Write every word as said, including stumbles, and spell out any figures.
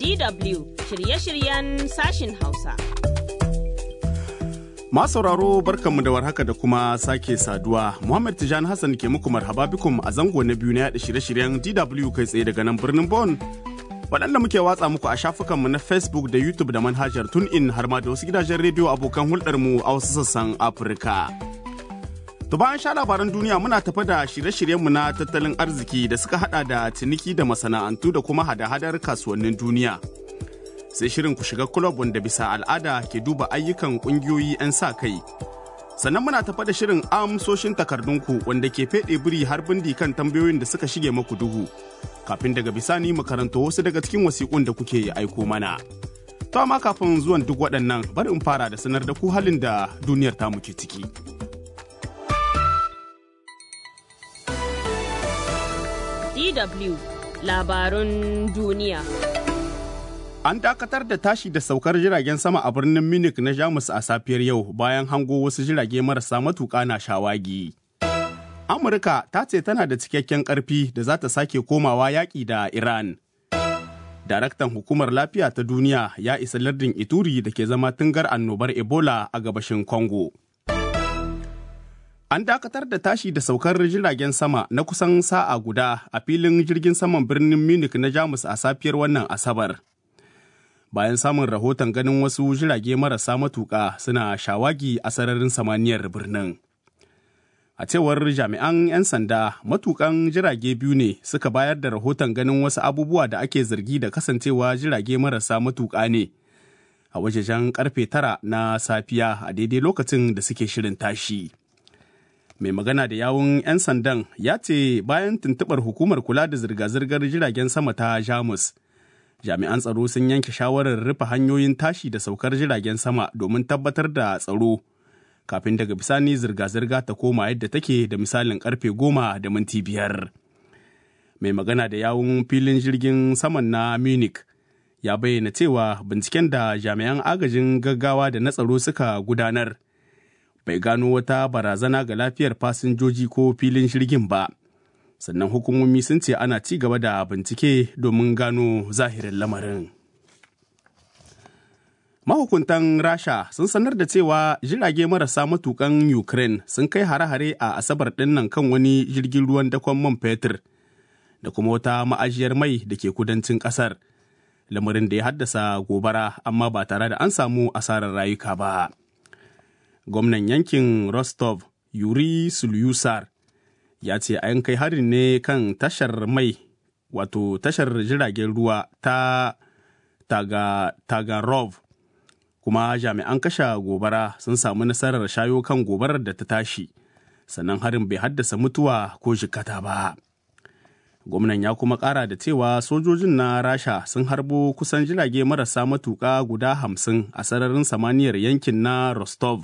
D W shirye-shiryen sashin Hausa. Masu sauraro barkanmu da warhaka da kuma sake saduwa. Muhammad Tijani Hassan ke muku marhaba bikum a zango na biyu na yaɗa shirye-shiryen D W kai tsaye daga nan birnin Bonn. Waɗanda muke watsa muku a shafukanmu na Facebook da YouTube da manhajar TuneIn har ma da wasu gidajen rediyo abokan hulɗarmu a wasu sassan Afirka. To bayan sha labaran duniya muna tafa da shirye-shiryenmu na tattalin arziki da suka hada da ciniki da masana'antu da kuma hada-hadar kasuwannin duniya. Sai shirin ku shiga kulob wanda bisa al'ada ke duba ayyukan kungiyoyi 'yan sa kai. Sannan muna tafa da shirin amsoshin takardunku wanda ke feɗe biri har bindi kan tambayoyin da suka shige maku duhu. Kafin daga bisani mu karanto wasu daga cikin wasiƙun da kuke aiko mana. To amma kafin zuwan duk waɗannan bari in fara da sanar da ku halin da duniyar tamu ke ciki. D W labarun duniya. An dakatar da tashi da saukar jiragen sama a birnin Munich na Jamus a safiyar yau bayan hango wasu jirage marasa matuƙa na shawagi. Amurka ta ce tana da cikakken ƙarfi da za ta sake komawa yaƙi da Iran. Daraktan Hukumar Lafiya ta Duniya ya isa lardin Ituri da ke zama tungar annobar Ebola a gabashin Congo. An dakatar da tashi da saukar jiragen sama na kusan sa'a guda a filin jirgin saman birnin Munich na Jamus a safiyar wannan Asabar. Bayan samun rahoton ganin wasu jirage marasa matuƙa suna shawagi a sararin samaniyar birnin. A cewar jami'an 'yan sanda, matuƙan jirage biyu ne suka bayar da rahoton ganin wasu abubuwa da ake zargi da kasancewa jirage marasa matuƙa ne a wajejen karfe tara na safiya a daidai lokacin da suke shirin tashi. Mai magana da yawun 'yan sandan ya ce bayan tuntuɓar hukumar kula da zirga-zirgar jiragen sama ta Jamus, jami'an tsaro sun yanke shawarar rufe hanyoyin tashi da saukar jiragen sama domin tabbatar da tsaro, kafin daga bisani zirga-zirga ta koma yadda take da misalin karfe goma da minti biyar. Mai magana da yawun filin jirgin saman na Munich ya bayyana cewa binciken da jami'an agajin gaggawa da na tsaro suka gudanar bai gano wata barazana ga lafiyar fasinjoji ko filin jirgin ba. Sannan hukumomi sun ce ana ci gaba da bincike domin gano zahirin lamarin. Mahukuntan Rasha sun sanar da cewa jirage marasa matukan Ukraine sun kai hare-hare a Asabar ɗinnan kan wani jirgin ruwan dakon man fetur da kuma wata ma'ajiyar mai da ke kudancin ƙasar. Lamarin da ya haddasa gobara amma ba tare da an samu asarar rayuka ba. Gwamnan yankin Rostov, Yuri Sulyusar, ya ce an kai harin ne kan tashar mai, wato tashar jiragen ruwa ta Taga, Tagarov, kuma jami'an kashe gobara sun samu nasarar shayo kan gobarar da ta tashi, sannan harin bai haddasa mutuwa ko jikata ba. Gwamnan ya kuma ƙara da cewa sojojin na Rasha sun harbo kusan jirage marasa matuƙa guda hamsin a sararin samaniyar yankin na Rostov.